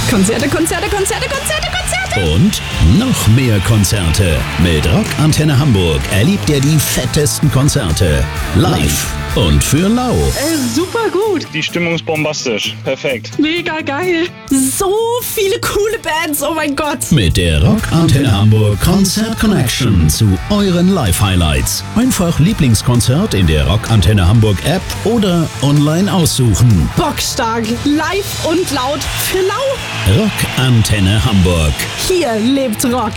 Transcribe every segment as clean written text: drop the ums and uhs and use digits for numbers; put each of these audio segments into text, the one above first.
Konzerte, Konzerte, Konzerte, Konzerte, Konzerte. Und noch mehr Konzerte. Mit Rock Antenne Hamburg erlebt ihr die fettesten Konzerte. Live und für lau. Super gut. Die Stimmung ist bombastisch. Perfekt. Mega geil. So viele coole Bands, oh mein Gott. Mit der Rock Antenne Hamburg Konzert Connection zu euren Live-Highlights. Einfach Lieblingskonzert in der Rock Antenne Hamburg App oder online aussuchen. Bockstark. Live und laut für lau. Rock Antenne Hamburg. Hier lebt Rock.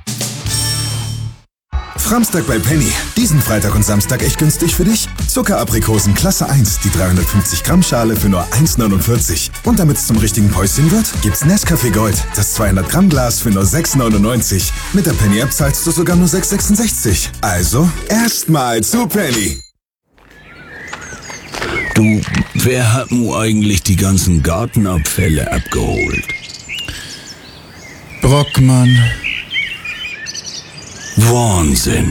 Framstag bei Penny. Diesen Freitag und Samstag echt günstig für dich. Zuckeraprikosen Klasse 1, die 350 Gramm Schale für nur 1,49. Und damit es zum richtigen Päuschen wird, gibt's Nescafé Gold, das 200 Gramm Glas für nur 6,99. Mit der Penny App zahlst du sogar nur 6,66. Also, erstmal zu Penny. Du, wer hat nun eigentlich die ganzen Gartenabfälle abgeholt? Brockmann. Wahnsinn.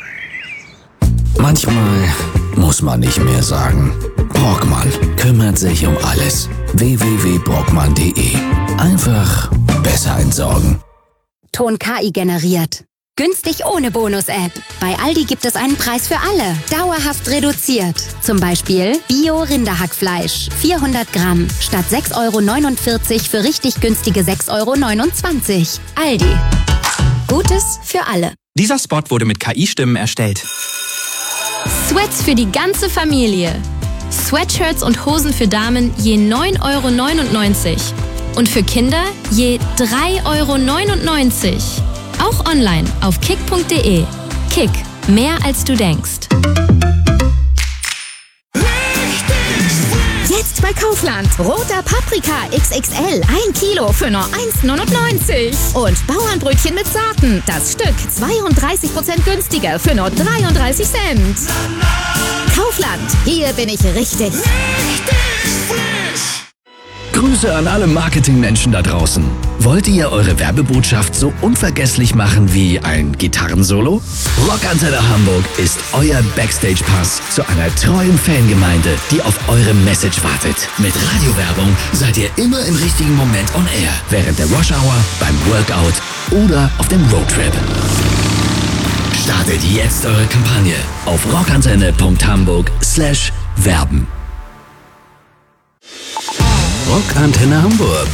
Manchmal muss man nicht mehr sagen. Brockmann kümmert sich um alles. www.brockmann.de. Einfach besser entsorgen. Ton KI generiert. Günstig ohne Bonus-App. Bei Aldi gibt es einen Preis für alle. Dauerhaft reduziert. Zum Beispiel Bio-Rinderhackfleisch. 400 Gramm. Statt 6,49 € für richtig günstige 6,29 €. Aldi. Gutes für alle. Dieser Spot wurde mit KI-Stimmen erstellt. Sweats für die ganze Familie. Sweatshirts und Hosen für Damen je 9,99 € und für Kinder je 3,99 €. Auch online auf kick.de. Kick, mehr als du denkst. Jetzt bei Kaufland. Roter Paprika XXL. 1 Kilo für nur 1,99 €. Und Bauernbrötchen mit Saaten. Das Stück 32% günstiger für nur 33 Cent. Kaufland. Hier bin ich richtig. Grüße an alle Marketingmenschen da draußen. Wollt ihr eure Werbebotschaft so unvergesslich machen wie ein Gitarrensolo? Rock Antenne Hamburg ist euer Backstage-Pass zu einer treuen Fangemeinde, die auf eure Message wartet. Mit Radiowerbung seid ihr immer im richtigen Moment on air. Während der Rush-Hour, beim Workout oder auf dem Roadtrip. Startet jetzt eure Kampagne auf rockantenne.hamburg/werben. Rock Antenne Hamburg.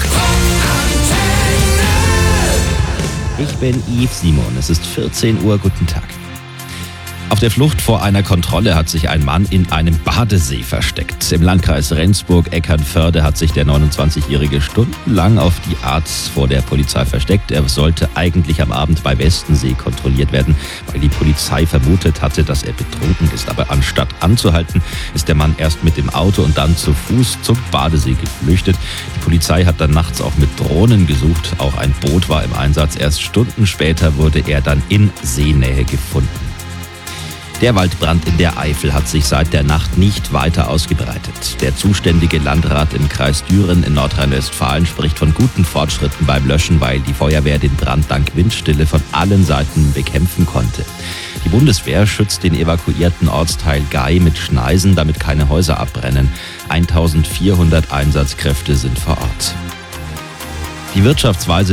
Ich bin Yves Simon. Es ist 14 Uhr. Guten Tag. Auf der Flucht vor einer Kontrolle hat sich ein Mann in einem Badesee versteckt. Im Landkreis Rendsburg-Eckernförde hat sich der 29-Jährige stundenlang auf die Art vor der Polizei versteckt. Er sollte eigentlich am Abend bei Westensee kontrolliert werden, weil die Polizei vermutet hatte, dass er betrunken ist. Aber anstatt anzuhalten, ist der Mann erst mit dem Auto und dann zu Fuß zum Badesee geflüchtet. Die Polizei hat dann nachts auch mit Drohnen gesucht. Auch ein Boot war im Einsatz. Erst Stunden später wurde er dann in Seenähe gefunden. Der Waldbrand in der Eifel hat sich seit der Nacht nicht weiter ausgebreitet. Der zuständige Landrat im Kreis Düren in Nordrhein-Westfalen spricht von guten Fortschritten beim Löschen, weil die Feuerwehr den Brand dank Windstille von allen Seiten bekämpfen konnte. Die Bundeswehr schützt den evakuierten Ortsteil Gei mit Schneisen, damit keine Häuser abbrennen. 1400 Einsatzkräfte sind vor Ort. Die Wirtschaftsweise